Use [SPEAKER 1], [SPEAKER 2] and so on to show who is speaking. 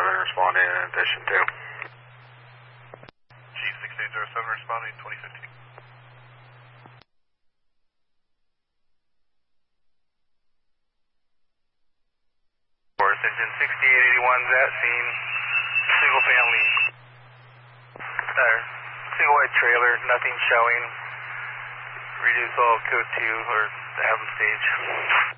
[SPEAKER 1] responding in addition to.
[SPEAKER 2] Chief 6807 responding 2015.
[SPEAKER 3] Engine 6881's at scene, single family, single white trailer, nothing showing, reduce all code 2 or the Adam stage.